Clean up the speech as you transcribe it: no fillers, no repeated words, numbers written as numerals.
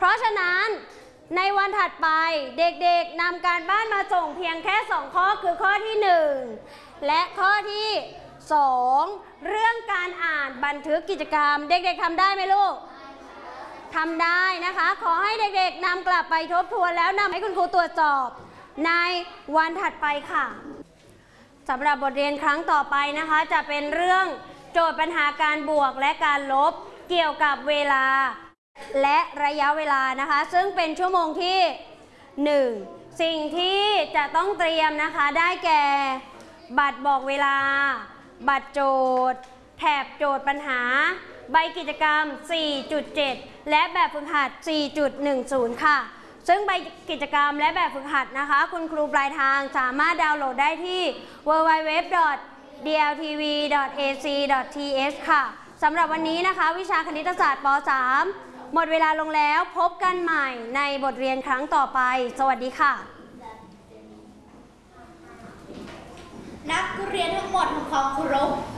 ราะฉะนั้นในวันถัดไปเด็กๆนำการบ้านมาส่งเพียงแค่2ข้อคือข้อที่1และข้อที่2เรื่องการอ่านบันทึกกิจกรรมเด็กๆทำได้ไหมลูกทำได้นะคะขอให้เด็กๆนำกลับไปทบทวนแล้วนำให้คุณครูตรวจสอบในวันถัดไปค่ะสำหรับบทเรียนครั้งต่อไปนะคะจะเป็นเรื่องโจทย์ปัญหาการบวกและการลบเกี่ยวกับเวลาและระยะเวลานะคะซึ่งเป็นชั่วโมงที่1สิ่งที่จะต้องเตรียมนะคะได้แก่บัตรบอกเวลาบัตรโจทย์แถบโจทย์ปัญหาใบกิจกรรม 4.7 และแบบฝึกหัด 4.10 ค่ะซึ่งใบกิจกรรมและแบบฝึกหัดนะคะคุณครูปลายทางสามารถดาวน์โหลดได้ที่ www.dltv.ac.th ค่ะสำหรับวันนี้นะคะวิชาคณิตศาสตร์ป .3 หมดเวลาลงแล้วพบกันใหม่ในบทเรียนครั้งต่อไปสวัสดีค่ะนักเรียนทั้งหมดทำความเคารพ